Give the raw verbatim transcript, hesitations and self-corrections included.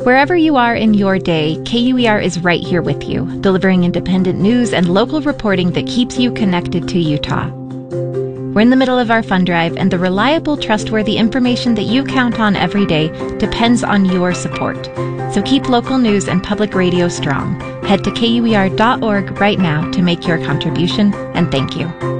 Wherever you are in your day, K U E R is right here with you, delivering independent news and local reporting that keeps you connected to Utah. We're in the middle of our fund drive, and the reliable, trustworthy information that you count on every day depends on your support. So keep local news and public radio strong. Head to K U E R dot org right now to make your contribution, and thank you.